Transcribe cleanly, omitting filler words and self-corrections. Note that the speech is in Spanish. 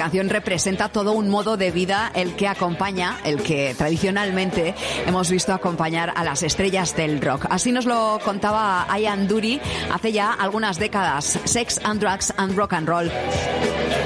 canción representa todo un modo de vida el que tradicionalmente hemos visto acompañar a las estrellas del rock. Así nos lo contaba Ian Dury hace ya algunas décadas. Sex and Drugs and Rock and Roll.